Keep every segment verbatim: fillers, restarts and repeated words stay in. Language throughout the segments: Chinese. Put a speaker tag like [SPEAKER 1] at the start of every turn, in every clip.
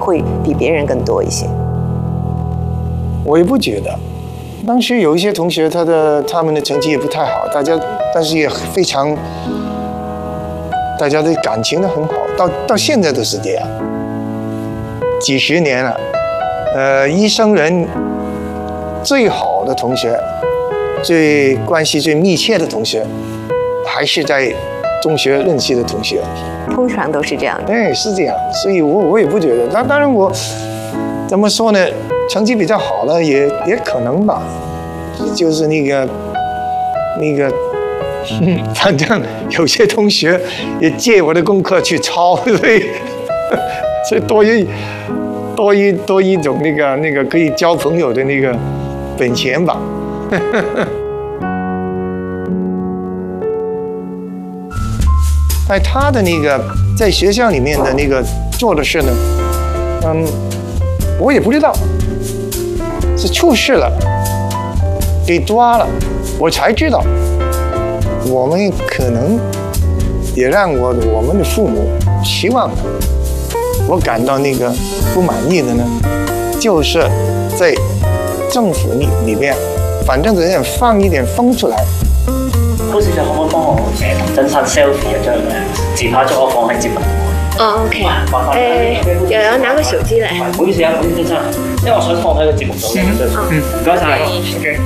[SPEAKER 1] 会比别人更多一些？
[SPEAKER 2] 我也不觉得。当时有一些同学，他的他们的成绩也不太好，大家但是也非常，大家的感情都很好，到到现在都是这样，几十年了。呃，一生人最好的同学，最关系最密切的同学，还是在中学认识的同学。
[SPEAKER 1] 通常都是这样的。
[SPEAKER 2] 哎，是这样，所以我我也不觉得。那当然我怎么说呢？成绩比较好的也也可能吧，就是那个那个，反正有些同学也借我的功课去抄，所以所以多一多一多一种那个那个可以交朋友的那个本钱吧。在他的那个在学校里面的那个做的事呢，嗯，我也不知道。是出事了，被抓了，我才知道。我们可能也让我我们的父母希望的，我感到那个不满意的呢，就是在政府里里边，反正人家放一点风出来。
[SPEAKER 3] 高小姐可唔可以幫我誒同真山 selfie 一張咧？自拍咗我放喺節目。
[SPEAKER 1] 哦 ，OK， 誒，又有拿個手機嚟。
[SPEAKER 3] 唔好意思啊，唔好意思啊，因為我想放喺個節目度嘅。嗯，唔該晒。OK。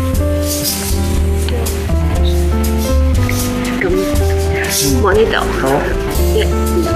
[SPEAKER 1] 咁，望呢度。好。一。